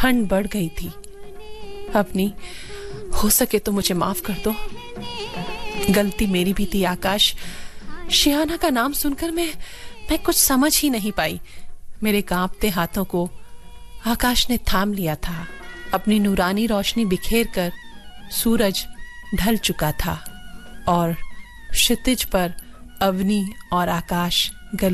ठंड बढ़ गई थी। अपनी हो सके तो मुझे माफ कर दो, गलती मेरी भी थी आकाश। शियाना का नाम सुनकर मैं कुछ समझ ही नहीं पाई। मेरे कांपते हाथों को आकाश ने थाम लिया था। अपनी नूरानी रोशनी बिखेर कर सूरज ढल चुका था और क्षितिज पर अवनी और आकाश